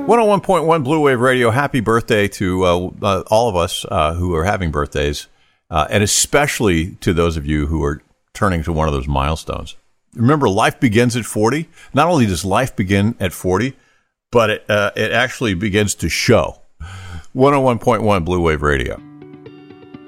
101.1 Blue Wave Radio. Happy birthday to all of us who are having birthdays, and especially to those of you who are turning to one of those milestones. Remember, life begins at 40. Not only does life begin at 40, but it actually begins to show. 101.1 Blue Wave Radio.